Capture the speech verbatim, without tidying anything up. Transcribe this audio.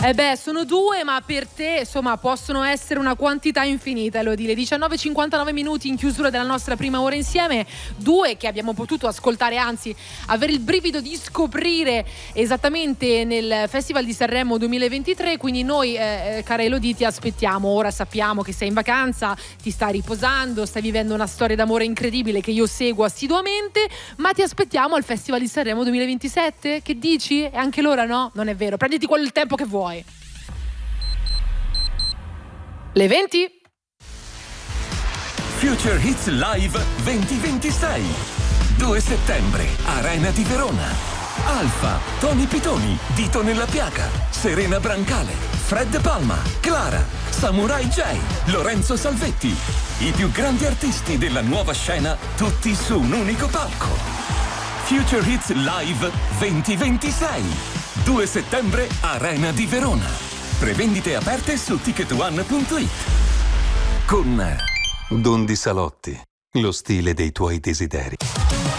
Eh beh, sono due, ma per te, insomma, possono essere una quantità infinita, Elodie. diciannove e cinquantanove minuti in chiusura della nostra prima ora insieme. Due che abbiamo potuto ascoltare, anzi, avere il brivido di scoprire esattamente nel Festival di Sanremo duemilaventitré. Quindi noi, eh, cara Elodie, ti aspettiamo. Ora sappiamo che sei in vacanza, ti stai riposando, stai vivendo una storia d'amore incredibile che io seguo assiduamente, ma ti aspettiamo al Festival di Sanremo duemilaventisette. Che dici? E anche l'ora no? Non è vero, prenditi quel tempo che vuoi. Le venti Future Hits Live duemilaventisei. due settembre, Arena di Verona. Alfa, Tony Pitoni, Dito nella piaga, Serena Brancale, Fred Palma, Clara, Samurai J, Lorenzo Salvetti. I più grandi artisti della nuova scena, tutti su un unico palco. Future Hits Live duemilaventisei. due settembre, Arena di Verona. Prevendite aperte su ticket one punto it. Con Don Di Salotti, lo stile dei tuoi desideri.